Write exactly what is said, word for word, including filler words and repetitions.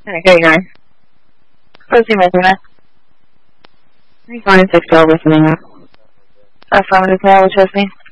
thirty-nine. Proceed, Medina. three five six twelve listening up. Affirmative, now, trust me.